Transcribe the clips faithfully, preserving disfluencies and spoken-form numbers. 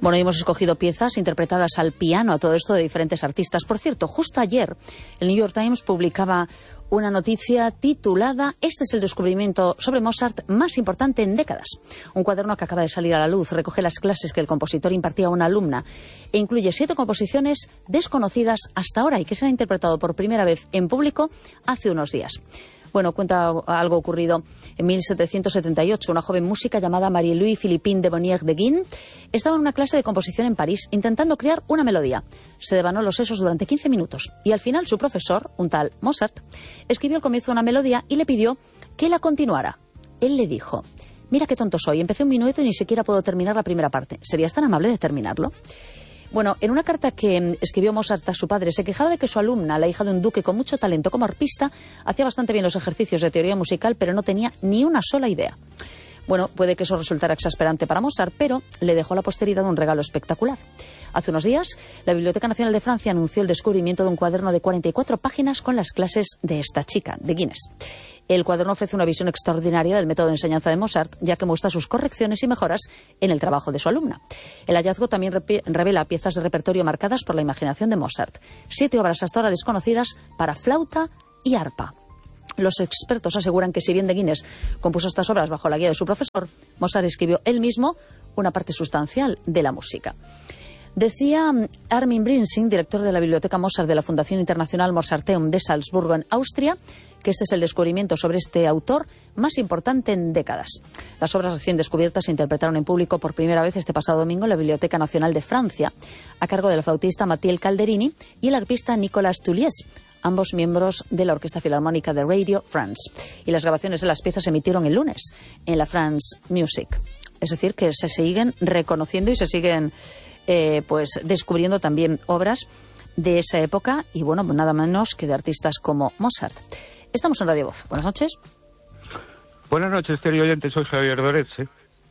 Bueno, hemos escogido piezas interpretadas al piano, a todo esto de diferentes artistas. Por cierto, justo ayer el New York Times publicaba una noticia titulada "Este es el descubrimiento sobre Mozart más importante en décadas". Un cuaderno que acaba de salir a la luz recoge las clases que el compositor impartía a una alumna e incluye siete composiciones desconocidas hasta ahora y que se han interpretado por primera vez en público hace unos días. Bueno, cuenta algo ocurrido en mil setecientos setenta y ocho. Una joven música llamada Marie-Louise Philippine de Bonnier de Guin estaba en una clase de composición en París intentando crear una melodía. Se devanó los sesos durante quince minutos y al final su profesor, un tal Mozart, escribió al comienzo una melodía y le pidió que la continuara. Él le dijo: "Mira qué tonto soy, empecé un minueto y ni siquiera puedo terminar la primera parte. ¿Serías tan amable de terminarlo?". Bueno, en una carta que escribió Mozart a su padre, se quejaba de que su alumna, la hija de un duque con mucho talento como arpista, hacía bastante bien los ejercicios de teoría musical, pero no tenía ni una sola idea. Bueno, puede que eso resultara exasperante para Mozart, pero le dejó a la posteridad un regalo espectacular. Hace unos días, la Biblioteca Nacional de Francia anunció el descubrimiento de un cuaderno de cuarenta y cuatro páginas con las clases de esta chica, de Guinness. El cuaderno ofrece una visión extraordinaria del método de enseñanza de Mozart, ya que muestra sus correcciones y mejoras en el trabajo de su alumna. El hallazgo también revela piezas de repertorio marcadas por la imaginación de Mozart. Siete obras hasta ahora desconocidas para flauta y arpa. Los expertos aseguran que si bien de Guinness compuso estas obras bajo la guía de su profesor, Mozart escribió él mismo una parte sustancial de la música. Decía Armin Brinsing, director de la Biblioteca Mozart de la Fundación Internacional Mozarteum de Salzburgo, en Austria, que este es el descubrimiento sobre este autor más importante en décadas. Las obras recién descubiertas se interpretaron en público por primera vez este pasado domingo en la Biblioteca Nacional de Francia, a cargo del flautista Mathilde Calderini y el arpista Nicolas Tullies, ambos miembros de la Orquesta Filarmónica de Radio France. Y las grabaciones de las piezas se emitieron el lunes en la France Music. Es decir, que se siguen reconociendo y se siguen eh, pues descubriendo también obras de esa época y, bueno, nada menos que de artistas como Mozart. Estamos en Radio Voz. Buenas noches. Buenas noches, querido oyente. Soy Javier Doretze.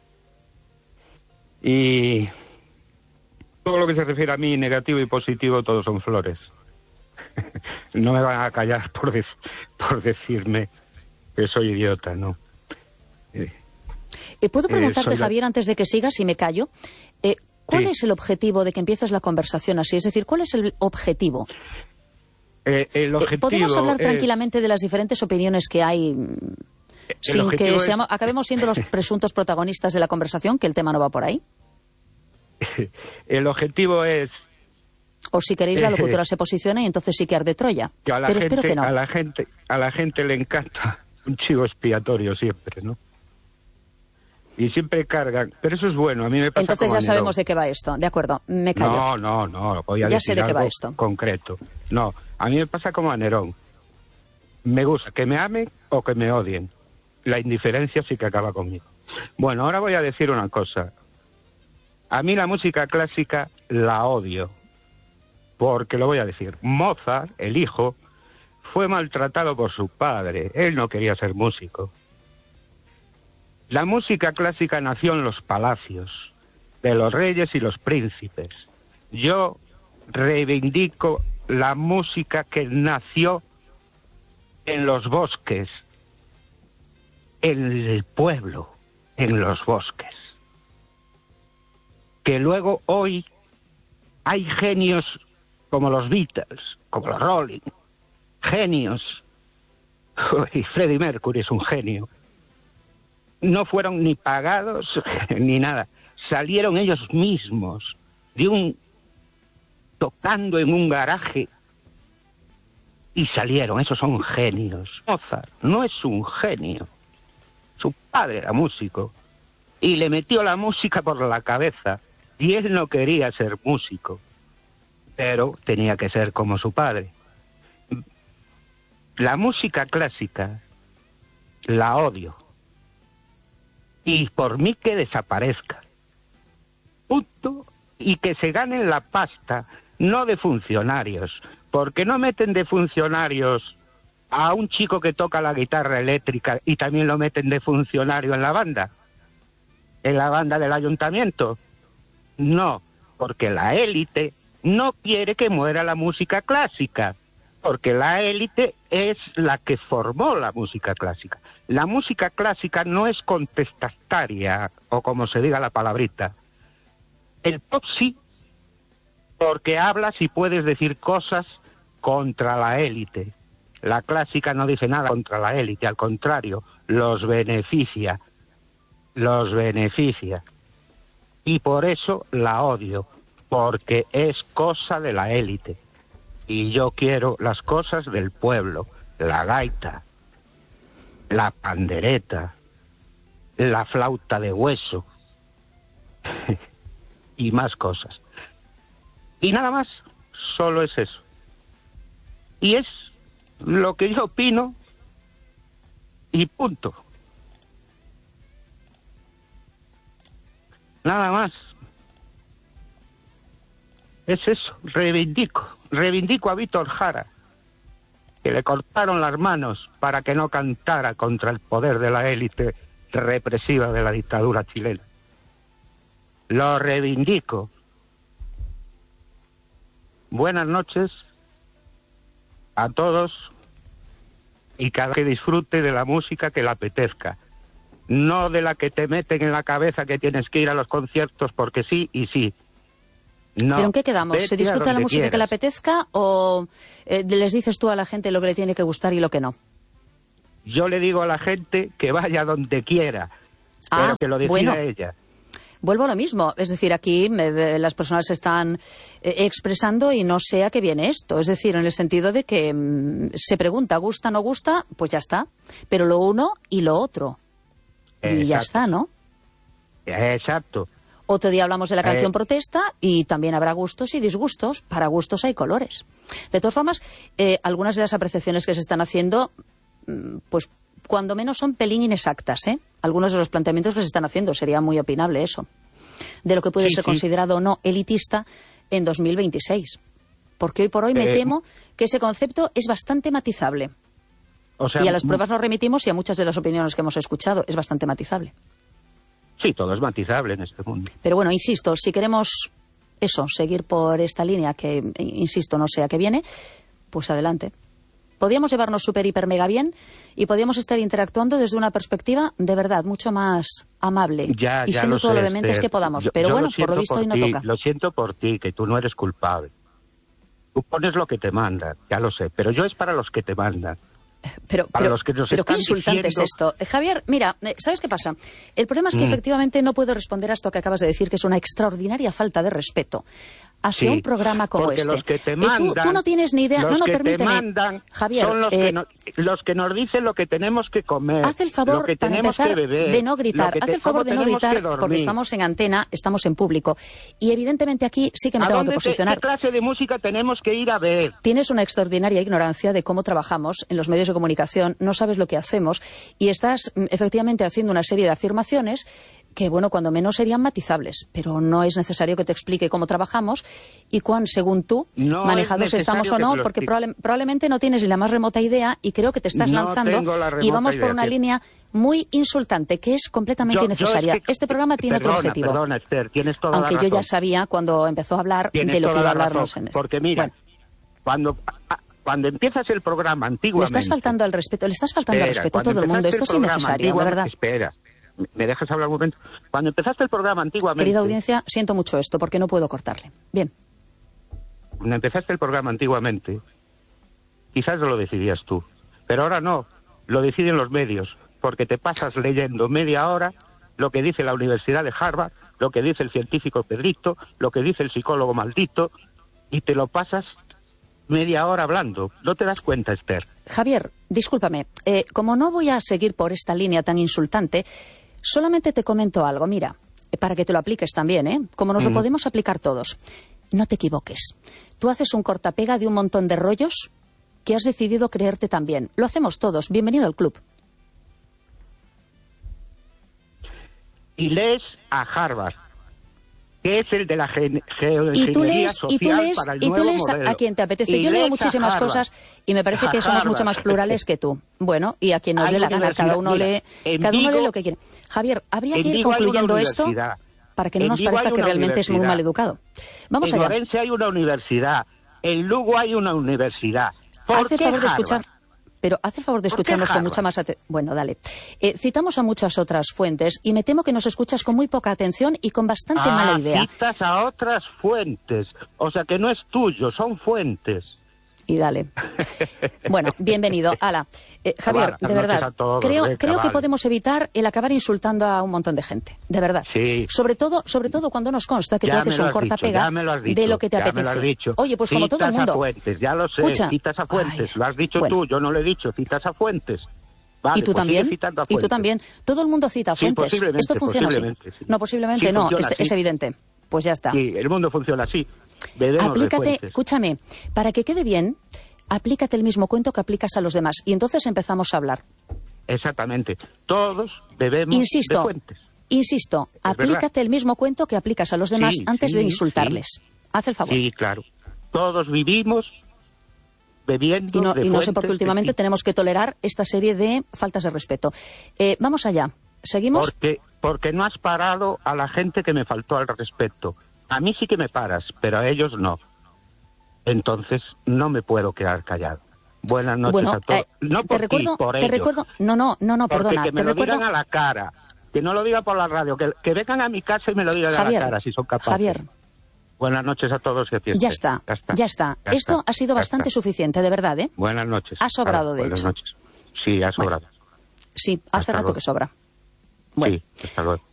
Y todo lo que se refiere a mí, negativo y positivo, todos son flores. No me van a callar por, de, por decirme que soy idiota, ¿no? Eh, ¿Puedo preguntarte, eh, Javier, la... antes de que sigas y me callo, eh, ¿cuál sí. es el objetivo de que empieces la conversación así? Es decir, ¿cuál es el objetivo? Eh, el objetivo eh, ¿Podemos hablar es... tranquilamente de las diferentes opiniones que hay el sin que es... seamos, acabemos siendo los presuntos protagonistas de la conversación, que el tema no va por ahí? El objetivo es... O si queréis la locutora se posiciona y entonces sí que arde Troya. Que a la Pero gente, espero que no. A la gente, a la gente le encanta un chivo expiatorio siempre, ¿no? Y siempre cargan. Pero eso es bueno, a mí me pasa. Entonces como ya sabemos de qué va esto. De acuerdo, me callo. No, no, no, voy a ya decir sé de qué algo va esto. concreto. No, a mí me pasa como a Nerón. Me gusta que me amen o que me odien. La indiferencia sí que acaba conmigo. Bueno, ahora voy a decir una cosa. A mí la música clásica la odio. Porque lo voy a decir, Mozart, el hijo, fue maltratado por su padre. Él no quería ser músico. La música clásica nació en los palacios de los reyes y los príncipes. Yo reivindico la música que nació en los bosques, en el pueblo, en los bosques. Que luego hoy hay genios como los Beatles, como los Rolling, genios. Y Freddie Mercury es un genio. No fueron ni pagados ni nada. Salieron ellos mismos de un tocando en un garaje y salieron. Esos son genios. Mozart no es un genio. Su padre era músico y le metió la música por la cabeza y él no quería ser músico. Pero tenía que ser como su padre. La música clásica la odio. Y por mí que desaparezca. Punto. Y que se ganen la pasta, no de funcionarios. Porque no meten de funcionarios a un chico que toca la guitarra eléctrica y también lo meten de funcionario en la banda. En la banda del ayuntamiento. No, porque la élite no quiere que muera la música clásica, porque la élite es la que formó la música clásica. La música clásica no es contestataria, o como se diga la palabrita. El pop sí, porque hablas y puedes decir cosas contra la élite. La clásica no dice nada contra la élite, al contrario, los beneficia, los beneficia. Y por eso la odio, porque es cosa de la élite. Y yo quiero las cosas del pueblo, la gaita, la pandereta, la flauta de hueso y más cosas. Y nada más, solo es eso. Y es lo que yo opino y punto. Nada más. Es eso, reivindico, reivindico a Víctor Jara, que le cortaron las manos para que no cantara contra el poder de la élite represiva de la dictadura chilena. Lo reivindico. Buenas noches a todos y cada que disfrute de la música que le apetezca, no de la que te meten en la cabeza que tienes que ir a los conciertos porque sí y sí. No, ¿pero en qué quedamos? ¿Se disfruta la música quieras. que le apetezca o eh, les dices tú a la gente lo que le tiene que gustar y lo que no? Yo le digo a la gente que vaya donde quiera, Ah, pero que lo decida bueno. ella. Vuelvo a lo mismo, es decir, aquí me, las personas se están eh, expresando y no sé a qué viene esto. Es decir, en el sentido de que mmm, se pregunta, ¿gusta o no gusta? Pues ya está. Pero lo uno y lo otro. Exacto. Y ya está, ¿no? Exacto. Otro día hablamos de la canción Eh. protesta y también habrá gustos y disgustos. Para gustos hay colores. De todas formas, eh, algunas de las apreciaciones que se están haciendo, mmm, pues cuando menos son pelín inexactas, ¿eh? Algunos de los planteamientos que se están haciendo, sería muy opinable eso, de lo que puede Sí, ser sí. considerado o no elitista en dos mil veintiséis. Porque hoy por hoy me Eh, temo que ese concepto es bastante matizable. O sea, Y a las pruebas nos remitimos y a muchas de las opiniones que hemos escuchado. Es bastante matizable. sí, todo es matizable en este mundo. Pero bueno, insisto, si queremos eso, seguir por esta línea que, insisto, no sé a qué viene, pues adelante. Podíamos llevarnos súper, hiper, mega bien y podíamos estar interactuando desde una perspectiva de verdad mucho más amable Ya, y ya siendo lo todo sé, lo vehementes Esther. que podamos. Yo- Pero yo bueno, lo por lo siento visto hoy no ti, toca. Lo siento por ti, que tú no eres culpable. Tú pones lo que te mandan, ya lo sé, pero yo es para los que te mandan. Pero, Para pero, los que nos pero qué están insultante diciendo- es esto. Eh, Javier, mira, eh, ¿sabes qué pasa? El problema es que Mm. efectivamente no puedo responder a esto que acabas de decir, que es una extraordinaria falta de respeto hacia Sí, un programa como porque este. los que te Eh, tú- mandan, tú, no tienes ni idea. los No, no, que permíteme. te mandan Javier, son los, eh, que no- los que nos dicen lo que tenemos que comer, haz el favor, lo que para tenemos empezar, que beber, de no lo gritar. que Haz te- el favor cómo de no tenemos que gritar, dormir. porque estamos en antena, estamos en público. Y evidentemente aquí sí que me ¿A tengo dónde que te- posicionar. ¿Qué clase de música tenemos que ir a ver? Tienes una extraordinaria ignorancia de cómo trabajamos en los medios de comunicación, no sabes lo que hacemos y estás mm, efectivamente haciendo una serie de afirmaciones que, bueno, cuando menos serían matizables, pero no es necesario que te explique cómo trabajamos y cuán, según tú, No manejados es estamos o necesario que no, te lo porque explique. probable- probablemente no tienes ni la más remota idea y creo que te estás No lanzando tengo la y remota vamos por idea, una sí. línea muy insultante, que es completamente Yo- yo innecesaria. es que- Este programa tiene perdona, otro objetivo. Perdona, Esther, tienes toda Aunque la yo razón. ya sabía cuando empezó a hablar Tienes de lo que toda iba a la hablarnos razón, en esto. Porque mira, Bueno, cuando, cuando empiezas el programa le antiguamente... estás faltando al respeto, le estás faltando al Espera, respeto a cuando todo el mundo. empezaste Esto es programa innecesario, de antigua- verdad. Espera, ¿me dejas hablar un momento? Cuando empezaste el programa antiguamente... Querida audiencia, siento mucho esto porque no puedo cortarle. Bien. Cuando empezaste el programa antiguamente, quizás no lo decidías tú, pero ahora no, lo deciden los medios, porque te pasas leyendo media hora lo que dice la Universidad de Harvard, lo que dice el científico Pedrito, lo que dice el psicólogo maldito, y te lo pasas media hora hablando. ¿No te das cuenta, Esther? Javier, discúlpame, eh, como no voy a seguir por esta línea tan insultante, solamente te comento algo. Mira, eh, para que te lo apliques también, ¿eh? Como nos Mm. lo podemos aplicar todos. No te equivoques. Tú haces un cortapega de un montón de rollos que has decidido creerte también. Lo hacemos todos. Bienvenido al club. Y lees a Harvard, que es el de la gen- Y tú geoingeniería lees, y tú social lees, para el y tú nuevo lees a, modelo. a quien te apetece. Y Yo leo lees a muchísimas Harvard. cosas y me parece que A somos mucho Harvard. más plurales que tú. Bueno, y a quien nos Hay dé la gana, cada universidad- uno mira, lee, en cada uno lee Vigo- lo que quiere. Javier, habría en que ir Vigo hay una concluyendo esto universidad. para que no En nos Vigo parezca hay que una realmente es muy universidad. mal educado. Vamos en allá. Orense hay una universidad, en Lugo hay una universidad. ¿Por Haz el qué favor de Harvard? escuchar. pero haz el favor de escucharnos con mucha más atención. Bueno, dale. Eh, citamos a muchas otras fuentes y me temo que nos escuchas con muy poca atención y con bastante ah, mala idea. Citas a otras fuentes, o sea que no es tuyo, son fuentes. Y dale. Bueno, bienvenido. Ala. Eh, Javier, Buenas de verdad, todos, creo, Rebeca, creo que vale. podemos evitar el acabar insultando a un montón de gente. De verdad. Sí. Sobre todo, sobre todo cuando nos consta que Ya tú haces me lo un has cortapega dicho, ya me lo has dicho, de lo que te ya me apetece. lo has dicho. Oye, pues como citas todo el mundo. A fuentes, ya lo sé, Escucha. citas a fuentes. Ay, lo has dicho bueno. tú, yo no lo he dicho, citas a fuentes. Vale, ¿Y tú pues también? sigue citando a ¿Y tú fuentes. también? Todo el mundo cita Sí, fuentes. posiblemente, Esto funciona así. posiblemente, sí. No, posiblemente Sí, no, funciona es, así. es evidente. Pues ya está. Sí, el mundo funciona así. Bebemos de Aplícate, fuentes. escúchame, para que quede bien, aplícate el mismo cuento que aplicas a los demás. Y entonces empezamos a hablar. Exactamente. Todos bebemos Insisto, de fuentes. Insisto, Es aplícate verdad. el mismo cuento que aplicas a los demás Sí, antes sí, de insultarles. sí. Haz el favor. Sí, claro. Todos vivimos bebiendo Y no, de y no sé por qué fuentes últimamente distintas. tenemos que tolerar esta serie de faltas de respeto. Eh, vamos allá. ¿Seguimos? Porque, porque no has parado a la gente que me faltó al respeto. A mí sí que me paras, pero a ellos no. Entonces no me puedo quedar callado. Buenas noches Bueno, a todos. eh, no te por recuerdo, ti, por te ellos. recuerdo, no, no, no, no, Porque perdona, que me te lo recuerdo, digan a la cara. Que no lo diga por la radio, que, que vengan a mi casa y me lo digan Javier, a la cara si son capaces. Javier, Buenas noches a todos y a ya está, ya está, ya está. ya está. Esto ha sido ya bastante está. suficiente, de verdad, ¿eh? Buenas noches. Ha sobrado, Vale, de buenas hecho. noches. Sí, ha sobrado. Sí, hace Hasta rato luego. que sobra. Bueno, Sí, hasta luego.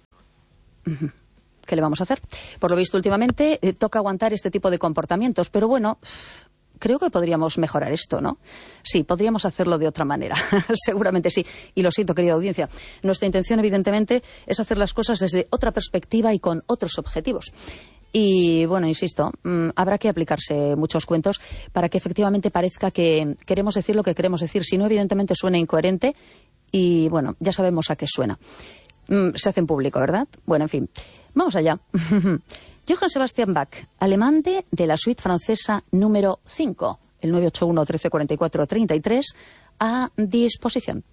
¿qué le vamos a hacer? Por lo visto, últimamente eh, toca aguantar este tipo de comportamientos, pero bueno, creo que podríamos mejorar esto, ¿no? Sí, podríamos hacerlo de otra manera, seguramente sí. Y lo siento, querida audiencia, nuestra intención, evidentemente, es hacer las cosas desde otra perspectiva y con otros objetivos. Y, bueno, insisto, mmm, habrá que aplicarse muchos cuentos para que efectivamente parezca que queremos decir lo que queremos decir. Si no, evidentemente suena incoherente y, bueno, ya sabemos a qué suena. Mm, se hace en público, ¿verdad? Bueno, en fin, vamos allá. Johann Sebastian Bach, alemán de, de la suite francesa número cinco, el nueve ocho uno, trece cuarenta y cuatro, treinta y tres, a disposición.